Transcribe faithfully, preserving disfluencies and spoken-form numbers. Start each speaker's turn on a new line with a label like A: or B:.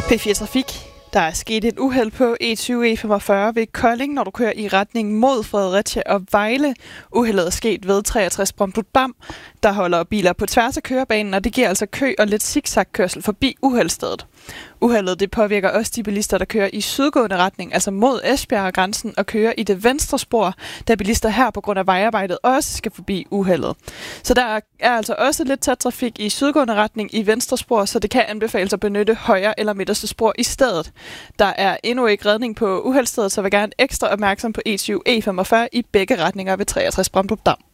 A: P fire Trafik. Der er sket et uheld på E tyve E femogfyrre ved Kolding, når du kører i retning mod Fredericia og Vejle. Uheldet er sket ved treogtres Brøndby-Dam. Der holder biler på tværs af kørebanen, og det giver altså kø og lidt zigzag-kørsel forbi uheldsstedet. Uheldet det påvirker også de bilister, der kører i sydgående retning, altså mod Esbjerg-grænsen, og kører i det venstre spor, da bilister her på grund af vejarbejdet også skal forbi uheldet. Så der er altså også lidt tæt trafik i sydgående retning i venstre spor, så det kan anbefales at benytte højre eller midterste spor i stedet. Der er endnu ikke redning på uheldsstedet, så vil gerne ekstra opmærksom på E tyve E femogfyrre i begge retninger ved treogtres Brøndby-Dam.